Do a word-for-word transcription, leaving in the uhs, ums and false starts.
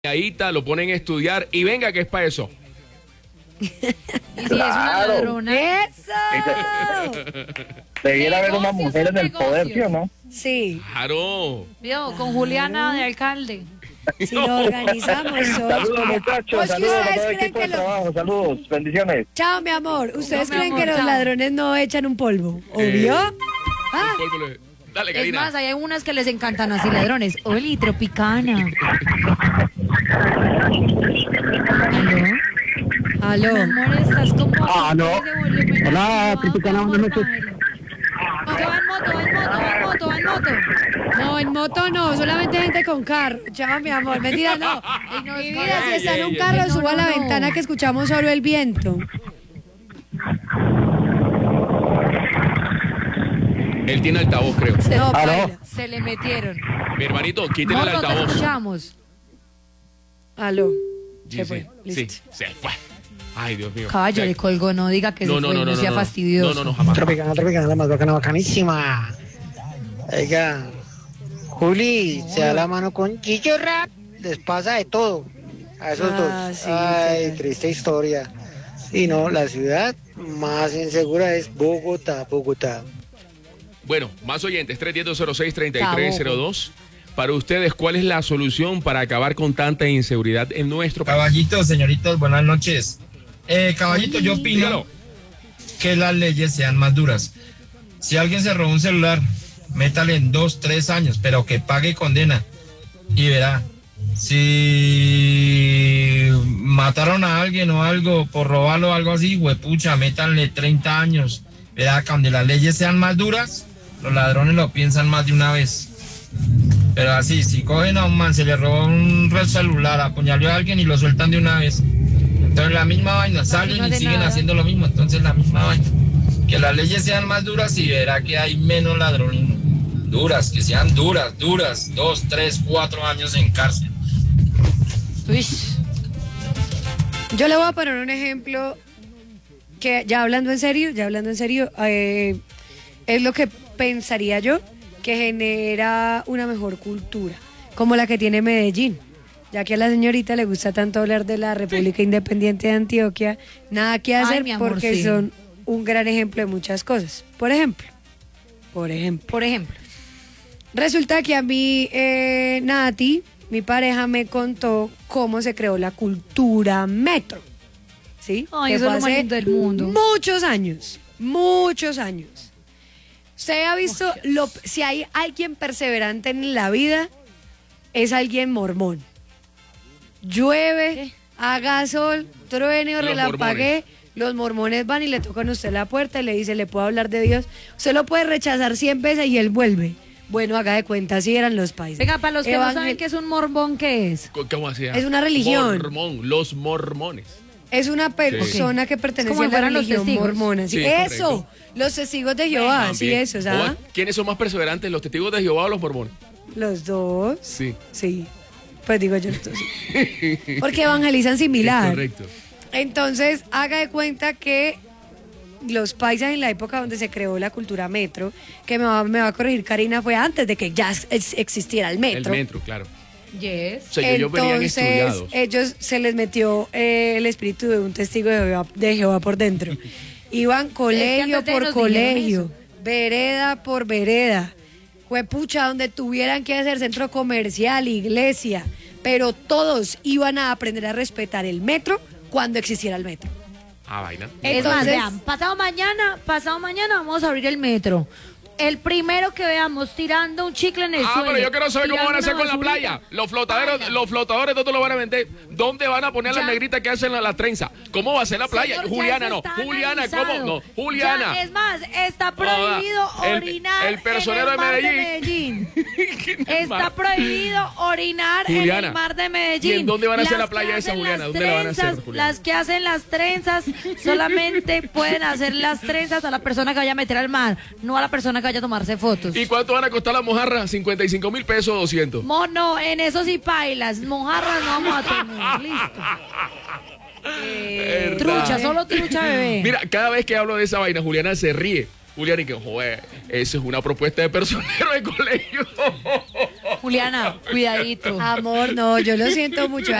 Lo ponen a estudiar y venga que es para eso. Y si es una ladrona. ¡Eso! Debiera haber una mujer en el poder, ¿sí o no? Sí. Claro. Vio, con Juliana de alcalde. Si lo organizamos. Saludos, muchachos. Pues que Saludos a ustedes todo el creen equipo que de los... trabajo. Saludos. Bendiciones. Chao, mi amor. ¿Ustedes No, mi creen amor, que los chao. ladrones no echan un polvo? ¿Obvio? Eh, Ah, el polvo le- Dale, Es Karina. más, hay unas que les encantan así ladrones. Oli, Tropicana. ¿Aló? aló. Mi amor, estás como... Ah, no. ese volumen Hola, alto, Tropicana, buenas noches. No, que va en moto, va en moto, va en moto, va en moto. No, en moto no, solamente gente con carro. Chao, mi amor. Mentira, no. Ay, no, Mi es vida, si Ay, está en ay, un ay, carro, ay, no, suba a la no, no. ventana que escuchamos solo el viento. Él tiene altavoz, creo. Se, No, ¿Aló? baila. se le metieron. Mi hermanito, quítale el Moto, te altavoz. escuchamos. Aló. Sí, Se sí, fue. sí, Listo. se fue. Ay, Dios mío. Caballo, Ya- le colgó, no diga que No, se no, fue, no, no, no, sea no. fastidioso. No, no, no, jamás. Tropicana, Tropicana, la más bacana, bacanísima. Oiga, Juli, se da la mano con Chicho Rap, les pasa de todo. A esos Ah, dos. sí, Ay, literal. triste historia. Y no, la ciudad más insegura es Bogotá, Bogotá. Bueno, más oyentes, tres uno cero cero seis tres tres cero dos. Para ustedes, ¿cuál es la solución para acabar con tanta inseguridad en nuestro país? Caballitos, señoritos, buenas noches. Eh, caballito, yo opino Dígalo. que las leyes sean más duras. Si alguien se robó un celular, métale en dos, tres años, pero que pague condena. Y verá, si mataron a alguien o algo por robarlo o algo así, huepucha, métanle treinta años. Verá, cuando las leyes sean más duras, los ladrones lo piensan más de una vez. Pero así, si cogen a un man, se le robó un red celular, apuñaló a alguien y lo sueltan de una vez. Entonces la misma vaina, salen no y hace siguen nada. haciendo lo mismo, entonces la misma vaina. Que las leyes sean más duras y verá que hay menos ladronismo. Duras, que sean duras, duras, dos, tres, cuatro años en cárcel. Uy, Yo le voy a poner un ejemplo que ya hablando en serio, ya hablando en serio, eh, es lo que pensaría yo que genera una mejor cultura, como la que tiene Medellín. Ya que a la señorita le gusta tanto hablar de la República Independiente de Antioquia, nada que Ay, hacer mi amor, porque sí. son un gran ejemplo de muchas cosas. Por ejemplo, por ejemplo, por ejemplo. resulta que a mí, eh, Nati, mi pareja, me contó cómo se creó la cultura metro. ¿Sí? Ay, Que eso fue es lo más hace lindo del mundo. Muchos años, muchos años. Usted ha visto, lo, si hay alguien perseverante en la vida, es alguien mormón. Llueve, ¿Qué? haga sol, truene o Los relampaguee, los mormones van y le tocan a usted la puerta y le dice, le puedo hablar de Dios. Usted lo puede rechazar cien veces y él vuelve. Bueno, haga de cuenta, así eran los países. Venga, para los que no Evangel- saben qué es un morbón, ¿qué es? ¿Cómo así? Es una religión. Mormón, los mormones. Es una persona que pertenece como a la fueran los religión testigos. mormona. Sí, Sí, eso, correcto. los testigos de Jehová, sí, También. eso, ¿sabes? O, ¿Quiénes son más perseverantes, los testigos de Jehová o los mormones? Los dos. Sí. Sí. Pues digo yo entonces. Porque evangelizan similar. Correcto. Entonces, haga de cuenta que los paisas en la época donde se creó la cultura metro, que me va, me va a corregir Karina, fue antes de que ya ex- existiera el metro. El metro, claro. Yes. O sea, ellos venían Entonces, estudiados. ellos se les metió eh, el espíritu de un testigo de Jehová, de Jehová por dentro. Iban colegio antes de por nos dijeron colegio, eso. vereda por vereda. Juepucha, donde tuvieran que hacer centro comercial, iglesia, pero todos iban a aprender a respetar el metro cuando existiera el metro. Ah, vaina. Es más, Entonces- vean, pasado mañana, pasado mañana vamos a abrir el metro. El primero que veamos tirando un chicle en el Ah, suelo. pero yo quiero saber cómo van a hacer tirando con la una playa. basurita. Los flotadores, Vayan. los flotadores, ¿dónde lo van a vender? ¿Dónde van a poner las Ya. negritas que hacen la, la trenza? ¿Cómo va a ser la playa? Señor, ya Juliana, eso no. está Juliana, analizado. ¿cómo? No. Juliana. Ya, es más, está prohibido El- orinar el personero en el de mar Medellín. Medellín. ¿Qué Está mar? prohibido orinar Juliana, en el mar de Medellín. ¿y en dónde van a hacer Las la playa que esa, hacen Juliana? las ¿Dónde la van a hacer, trenzas, Juliana? Las que hacen las trenzas solamente pueden hacer las trenzas a la persona que vaya a meter al mar, no a la persona que vaya a tomarse fotos. ¿Y cuánto van a costar las mojarras? ¿cincuenta y cinco mil pesos o doscientos? Mono, en eso sí pailas, mojarras no vamos a tener, listo. Eh, Verdad. trucha, solo trucha, bebé. Mira, cada vez que hablo de esa vaina, Juliana se ríe. Juliana, y que, joder, eso es una propuesta de personero de colegio. Juliana, cuidadito. Amor, no, yo lo siento mucho.